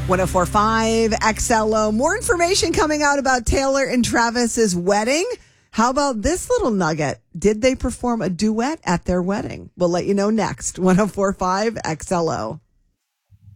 1045 XLO. More information coming out about Taylor and Travis's wedding. How about this little nugget? Did they perform a duet at their wedding? We'll let you know next. 1045 XLO.